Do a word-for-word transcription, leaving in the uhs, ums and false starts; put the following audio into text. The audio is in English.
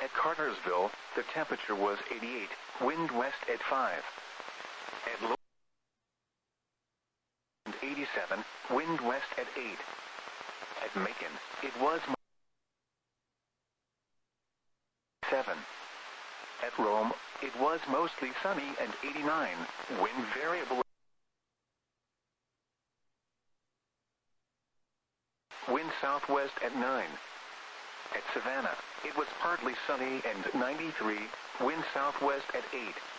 At Cartersville, the temperature was eighty-eight, wind west at five. At Low eighty-seven, wind west at eight. At Macon, it was seven. At Rome, it was mostly sunny and eighty-nine, wind variable. Wind southwest at nine. At Savannah, it was partly sunny and ninety-three, wind southwest at eight.